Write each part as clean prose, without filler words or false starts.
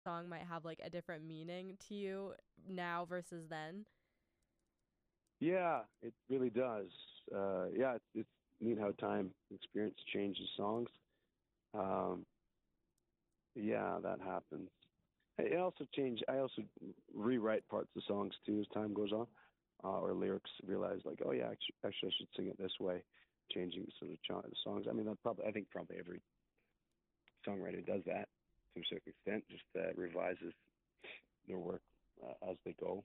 song might have like a different meaning to you now versus then. Yeah, it really does. Yeah, it's neat how time and experience changes songs. Um, yeah, that happens. I also change. I also rewrite parts of songs too as time goes on, or lyrics. Realize like, oh yeah, actually, I should sing it this way, changing sort of the songs. I mean, I think probably every songwriter does that to a certain extent. Just revises their work as they go.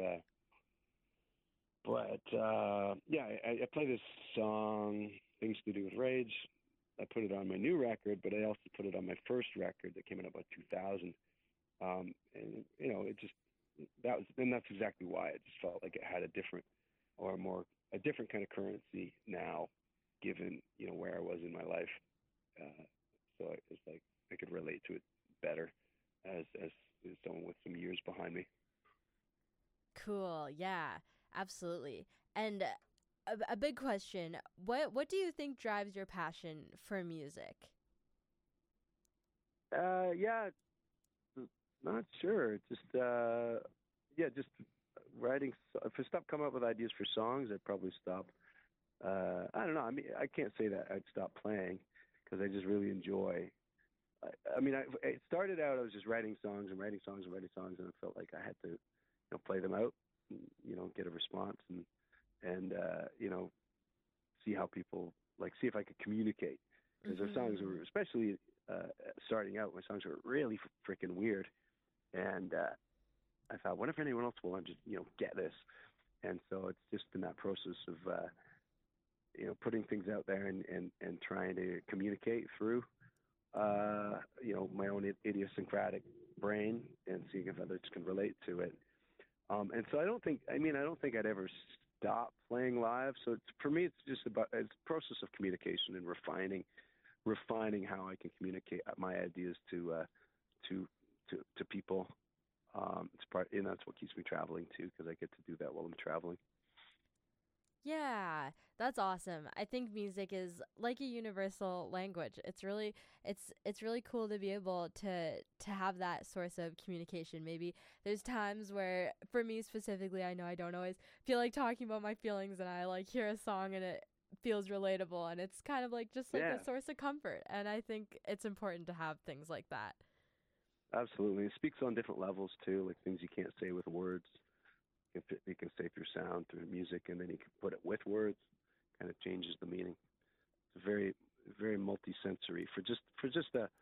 But yeah, I play this song, Things to Do with Rage. I put it on my new record, but I also put it on my first record that came out about 2000. And it just that's exactly why it just felt like it had a different or a different kind of currency now, given where I was in my life. So it's like I could relate to it better as someone with some years behind me. Cool. Yeah, absolutely. And a big question, what do you think drives your passion for music? Yeah, not sure. Just yeah, just writing. If I stopped coming up with ideas for songs, I'd probably stop. I don't know. I mean, I can't say that I'd stop playing because I just really enjoy. I mean, it started out. I was just writing songs and writing songs and writing songs, and I felt like I had to, play them out, and, get a response, and see how people see if I could communicate because their songs Mm-hmm. were especially starting out. My songs were really freaking weird, and I thought, what if anyone else will just get this? And so it's just been that process of putting things out there and trying to communicate through my own idiosyncratic brain and seeing if others can relate to it. And so I don't think I'd ever stop playing live. So for me, it's a process of communication and refining how I can communicate my ideas to to people. And that's what keeps me traveling too, because I get to do that while I'm traveling. Yeah, that's awesome. I think music is like a universal language. It's really cool to be able to have that source of communication. Maybe there's times where for me specifically, I know I don't always feel like talking about my feelings and I like hear a song and it feels relatable and it's kind of like just like a Yeah, source of comfort. And I think it's important to have things like that. absolutely. It speaks on different levels too, like things you can't say with words. You can say through sound, through music, and then you can put it with words. Kind of changes the meaning. It's very multi-sensory for just a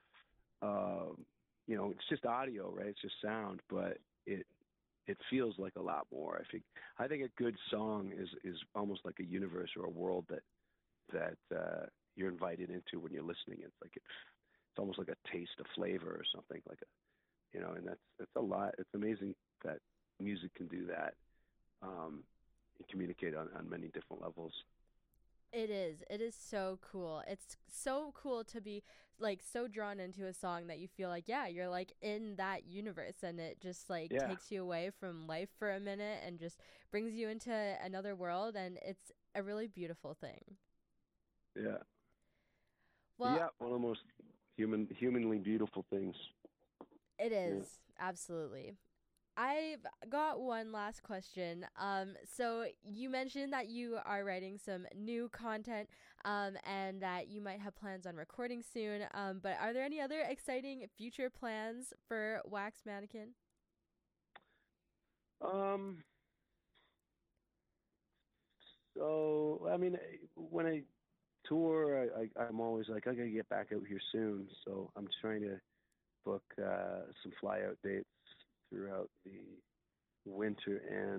it's just audio, right? It's just sound, but it feels like a lot more. I think a good song is almost like a universe or a world that you're invited into when you're listening. It's almost like a taste of flavor or something like and that's a lot. It's amazing that music can do that and communicate on many different levels. It is. It is so cool. It's so cool to be like so drawn into a song that you feel like, yeah, you're like in that universe and it just like Yeah, takes you away from life for a minute and just brings you into another world and it's a really beautiful thing. yeah, Well, yeah. One of the most humanly beautiful things. it Yeah. is. Absolutely. I've got one last question. So you mentioned that you are writing some new content, and that you might have plans on recording soon. But are there any other exciting future plans for Wax Mannequin? Um. So I mean, when I tour, I'm always like, I gotta get back out here soon. So I'm trying to book some fly out dates throughout the winter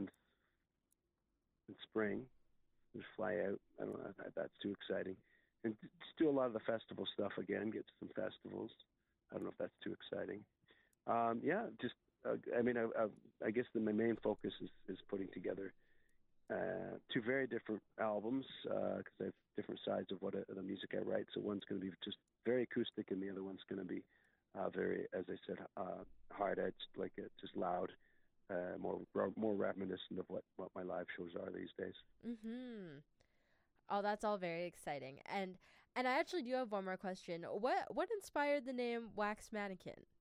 and spring. Just fly out. I don't know if that's too exciting. And just do a lot of the festival stuff again. Get to some festivals. I don't know if that's too exciting. Yeah, just I mean, I guess my main focus is putting together two very different albums because I have different sides of the music I write. So one's going to be just very acoustic, and the other one's going to be very, as I said, hard edged, like just loud, more reminiscent of what my live shows are these days. Mm-hmm. Oh, that's all very exciting. And I actually do have one more question. What inspired the name Wax Mannequin?